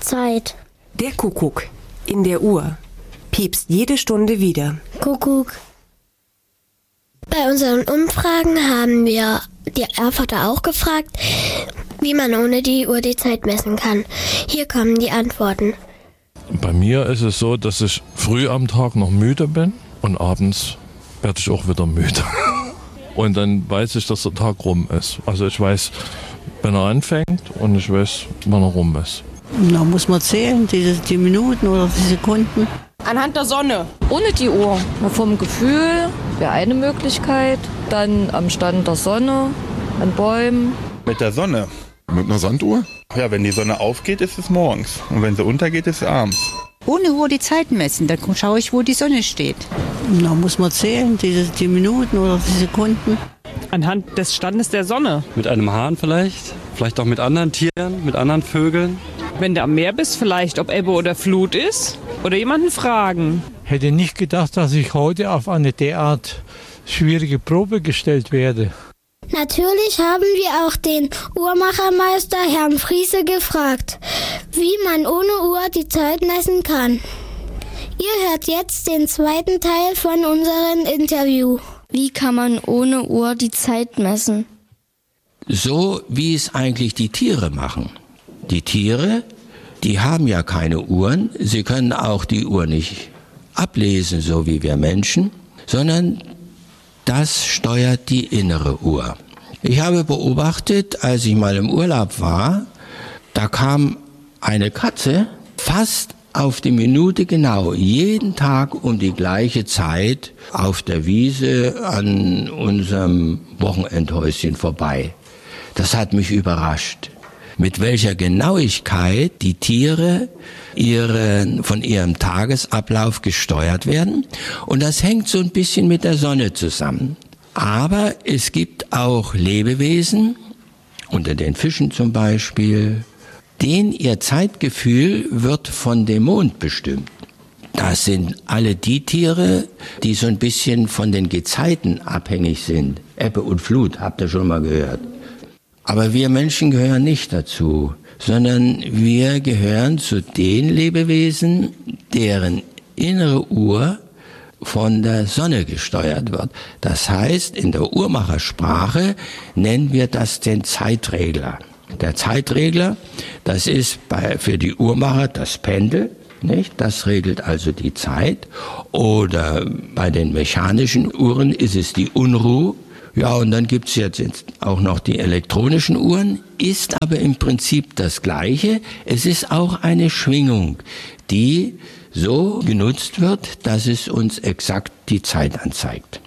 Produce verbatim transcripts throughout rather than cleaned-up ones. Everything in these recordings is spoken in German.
Zeit. Der Kuckuck in der Uhr piepst jede Stunde wieder. Kuckuck. Bei unseren Umfragen haben wir die Erfurter auch gefragt, wie man ohne die Uhr die Zeit messen kann. Hier kommen die Antworten. Bei mir ist es so, dass ich früh am Tag noch müde bin und abends werde ich auch wieder müde. Und dann weiß ich, dass der Tag rum ist. Also ich weiß, wenn er anfängt und ich weiß, wann er rum ist. Da muss man zählen, die, die Minuten oder die Sekunden. Anhand der Sonne. Ohne die Uhr. Vom Gefühl wäre eine Möglichkeit. Dann am Stand der Sonne, an Bäumen. Mit der Sonne. Mit einer Sanduhr? Ja, wenn die Sonne aufgeht, ist es morgens. Und wenn sie untergeht, ist es abends. Ohne Uhr die Zeit messen, dann schaue ich, wo die Sonne steht. Da muss man zählen, die, die Minuten oder die Sekunden. Anhand des Standes der Sonne. Mit einem Hahn vielleicht, vielleicht auch mit anderen Tieren, mit anderen Vögeln. Wenn du am Meer bist, vielleicht, ob Ebbe oder Flut ist. Oder jemanden fragen. Hätte nicht gedacht, dass ich heute auf eine derart schwierige Probe gestellt werde. Natürlich haben wir auch den Uhrmachermeister Herrn Friese gefragt, wie man ohne Uhr die Zeit messen kann. Ihr hört jetzt den zweiten Teil von unserem Interview. Wie kann man ohne Uhr die Zeit messen? So wie es eigentlich die Tiere machen. Die Tiere, die haben ja keine Uhren, sie können auch die Uhr nicht ablesen, so wie wir Menschen, sondern das steuert die innere Uhr. Ich habe beobachtet, als ich mal im Urlaub war, da kam eine Katze fast auf die Minute genau, jeden Tag um die gleiche Zeit auf der Wiese an unserem Wochenendhäuschen vorbei. Das hat mich überrascht, mit welcher Genauigkeit die Tiere ihre, von ihrem Tagesablauf gesteuert werden. Und das hängt so ein bisschen mit der Sonne zusammen. Aber es gibt auch Lebewesen, unter den Fischen zum Beispiel, denen ihr Zeitgefühl wird von dem Mond bestimmt. Das sind alle die Tiere, die so ein bisschen von den Gezeiten abhängig sind. Ebbe und Flut, habt ihr schon mal gehört. Aber wir Menschen gehören nicht dazu, sondern wir gehören zu den Lebewesen, deren innere Uhr von der Sonne gesteuert wird. Das heißt, in der Uhrmachersprache nennen wir das den Zeitregler. Der Zeitregler, das ist bei, für die Uhrmacher das Pendel, nicht? Das regelt also die Zeit. Oder bei den mechanischen Uhren ist es die Unruhe. Ja, und dann gibt's jetzt auch noch die elektronischen Uhren, ist aber im Prinzip das Gleiche. Es ist auch eine Schwingung, die so genutzt wird, dass es uns exakt die Zeit anzeigt.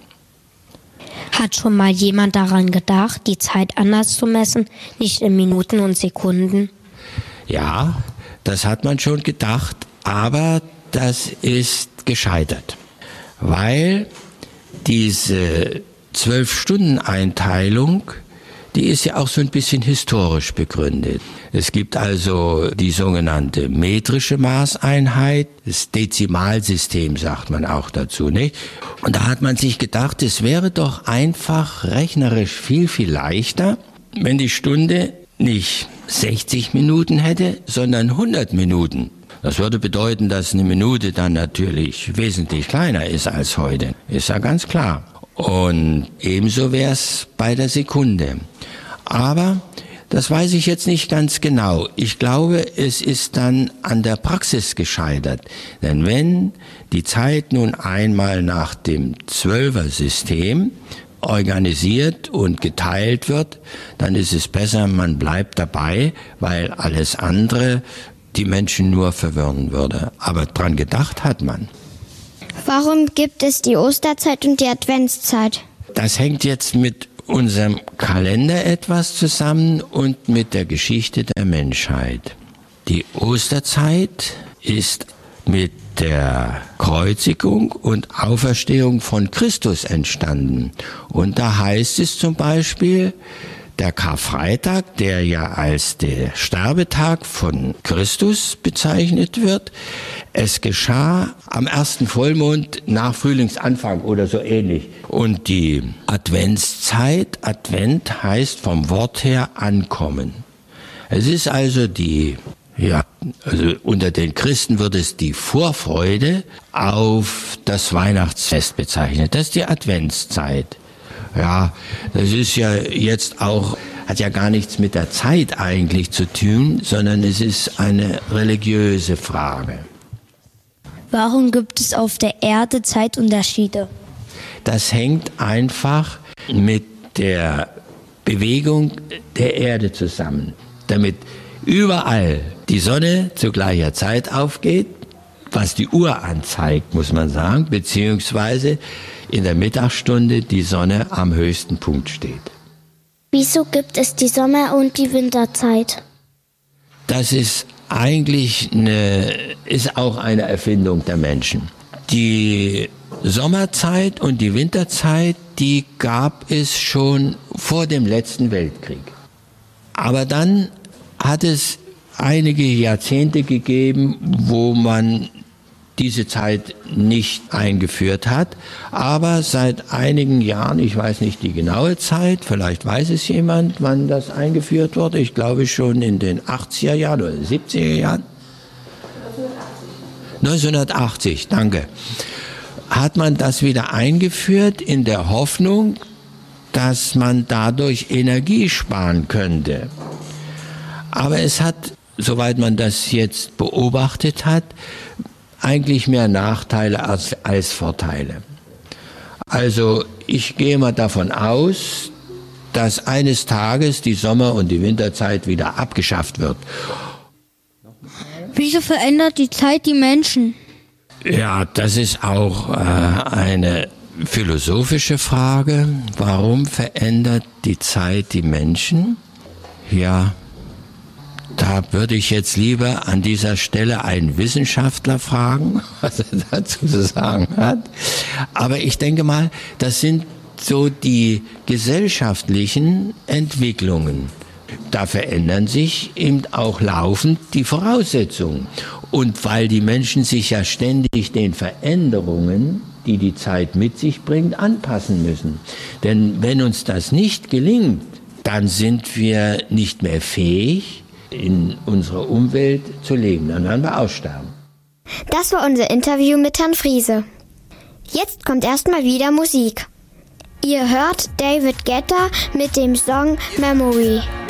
Hat schon mal jemand daran gedacht, die Zeit anders zu messen, nicht in Minuten und Sekunden? Ja, das hat man schon gedacht, aber das ist gescheitert, weil diese Zwölf-Stunden-Einteilung, die ist ja auch so ein bisschen historisch begründet. Es gibt also die sogenannte metrische Maßeinheit, das Dezimalsystem sagt man auch dazu, nicht? Und da hat man sich gedacht, es wäre doch einfach rechnerisch viel, viel leichter, wenn die Stunde nicht sechzig Minuten hätte, sondern hundert Minuten. Das würde bedeuten, dass eine Minute dann natürlich wesentlich kleiner ist als heute. Ist ja ganz klar. Und ebenso wäre es bei der Sekunde. Aber das weiß ich jetzt nicht ganz genau. Ich glaube, es ist dann an der Praxis gescheitert. Denn wenn die Zeit nun einmal nach dem Zwölfer-System organisiert und geteilt wird, dann ist es besser, man bleibt dabei, weil alles andere die Menschen nur verwirren würde. Aber dran gedacht hat man. Warum gibt es die Osterzeit und die Adventszeit? Das hängt jetzt mit unserem Kalender etwas zusammen und mit der Geschichte der Menschheit. Die Osterzeit ist mit der Kreuzigung und Auferstehung von Christus entstanden. Und da heißt es zum Beispiel, der Karfreitag, der ja als der Sterbetag von Christus bezeichnet wird, es geschah am ersten Vollmond nach Frühlingsanfang oder so ähnlich. Und die Adventszeit, Advent heißt vom Wort her ankommen. Es ist also die Ja, also unter den Christen wird es die Vorfreude auf das Weihnachtsfest bezeichnet. Das ist die Adventszeit. Ja, das ist ja jetzt auch, hat ja gar nichts mit der Zeit eigentlich zu tun, sondern es ist eine religiöse Frage. Warum gibt es auf der Erde Zeitunterschiede? Das hängt einfach mit der Bewegung der Erde zusammen. Damit überall die Sonne zu gleicher Zeit aufgeht, was die Uhr anzeigt, muss man sagen, beziehungsweise in der Mittagsstunde die Sonne am höchsten Punkt steht. Wieso gibt es die Sommer- und die Winterzeit? Das ist eigentlich eine, ist auch eine Erfindung der Menschen. Die Sommerzeit und die Winterzeit, die gab es schon vor dem letzten Weltkrieg. Aber dann hat es einige Jahrzehnte gegeben, wo man diese Zeit nicht eingeführt hat. Aber seit einigen Jahren, ich weiß nicht die genaue Zeit, vielleicht weiß es jemand, wann das eingeführt wurde. Ich glaube schon in den achtziger Jahren oder siebziger Jahren. neunzehnhundertachtzig, danke. Hat man das wieder eingeführt in der Hoffnung, dass man dadurch Energie sparen könnte. Aber es hat, soweit man das jetzt beobachtet hat, eigentlich mehr Nachteile als, als Vorteile. Also ich gehe mal davon aus, dass eines Tages die Sommer- und die Winterzeit wieder abgeschafft wird. Wieso verändert die Zeit die Menschen? Ja, das ist auch äh, eine philosophische Frage. Warum verändert die Zeit die Menschen? Ja, da würde ich jetzt lieber an dieser Stelle einen Wissenschaftler fragen, was er dazu zu sagen hat. Aber ich denke mal, das sind so die gesellschaftlichen Entwicklungen. Da verändern sich eben auch laufend die Voraussetzungen. Und weil die Menschen sich ja ständig den Veränderungen, die die Zeit mit sich bringt, anpassen müssen. Denn wenn uns das nicht gelingt, dann sind wir nicht mehr fähig, in unserer Umwelt zu leben. Dann werden wir aussterben. Das war unser Interview mit Herrn Friese. Jetzt kommt erstmal wieder Musik. Ihr hört David Guetta mit dem Song Memory.